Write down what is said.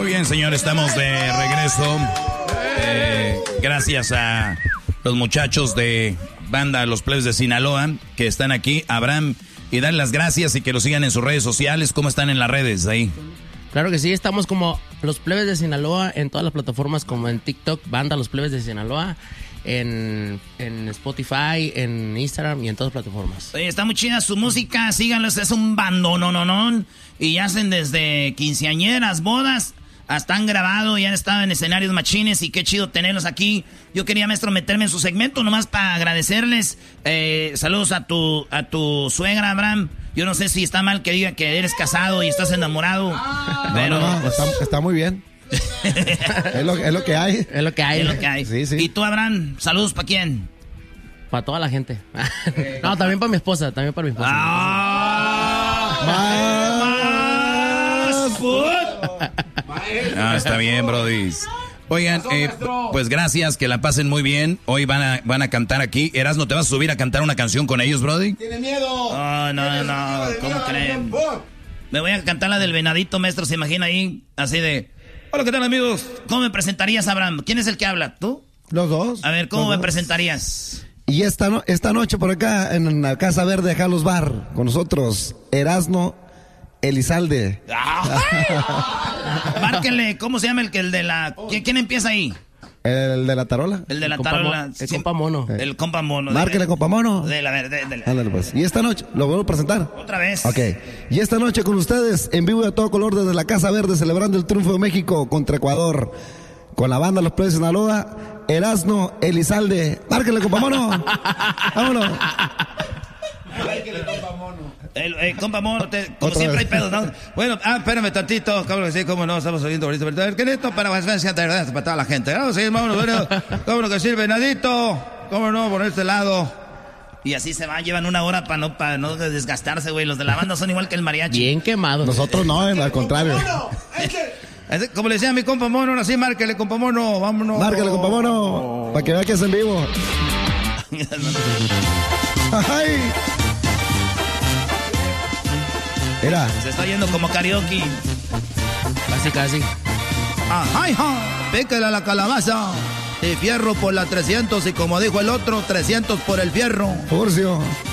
Muy bien, señor, estamos de regreso. Gracias a los muchachos de banda Los Plebes de Sinaloa que están aquí, Abraham, y darle las gracias y que lo sigan en sus redes sociales. ¿Cómo están en las redes ahí? Claro que sí, estamos como Los Plebes de Sinaloa en todas las plataformas, como en TikTok, banda Los Plebes de Sinaloa, en Spotify, en Instagram y en todas las plataformas. Oye, está muy chida su música, síganlos, es un bandonononón. Y hacen desde quinceañeras, bodas, hasta han grabado y han estado en escenarios machines y qué chido tenerlos aquí. Yo quería, maestro, meterme en su segmento nomás para agradecerles. Saludos a tu suegra, Abraham. Yo no sé si está mal que diga que eres casado y estás enamorado. Pero no, está muy bien. es lo que hay. Es lo que hay. Es lo que hay. Sí, sí. ¿Y tú, Abraham, saludos para quién? Para toda la gente. No, también para mi esposa, Está bien, brody. Oigan, pues gracias, que la pasen muy bien. Hoy van a cantar aquí. Erasno, ¿te vas a subir a cantar una canción con ellos, brody? ¡Tiene miedo! Oh, no, ¿cómo creen? Me voy a cantar la del venadito, maestro, ¿se imagina ahí? Así de... Hola, ¿qué tal, amigos? ¿Cómo me presentarías, Abraham? ¿Quién es el que habla? ¿Tú? Los dos. A ver, ¿cómo me presentarías? Y esta noche por acá en la Casa Verde de Jalos Bar, con nosotros, Erasno Elizalde. Márquenle, ¿cómo se llama el de la... ¿Quién empieza ahí? El de la tarola. El de la tarola. El compa mono. El compa mono. Márquenle, compa mono. Ándale, pues. Y esta noche, ¿lo vuelvo a presentar? Otra vez. Ok. Y esta noche con ustedes, en vivo y a todo color desde la Casa Verde, celebrando el triunfo de México contra Ecuador. Con la banda Los Plebes de Sinaloa, Erasno Elizalde. Márquenle, compa mono. Vámonos. Compa mono, como siempre hay pedos, ¿no? Bueno, espérame tantito, cabrón, sí, cómo no, estamos oyendo ahorita. ¿Qué es esto para toda la gente? Vamos a ir, vámonos, bueno, cómo no que sirve, venadito, cómo no, por este lado. Y así se van, llevan una hora para no desgastarse, güey. Los de la banda son igual que el mariachi. Bien quemados. Nosotros no, al contrario. Como le decía a mi compa mono, ahora sí, márquele, compa mono, vámonos. Márquele, compa mono, para que vea que es en vivo. ¡Ay! Mira. Se está yendo como karaoke. Casi. ¡Ay, píquele a la calabaza! Y fierro por la 300, y como dijo el otro, 300 por el fierro. Furcio.